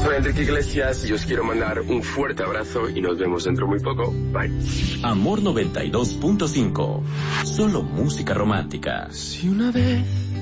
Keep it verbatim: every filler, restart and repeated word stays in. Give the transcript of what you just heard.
Soy Enrique Iglesias y os quiero mandar un fuerte abrazo y nos vemos dentro muy poco. Bye. Amor noventa y dos punto cinco. Solo música romántica. Si una vez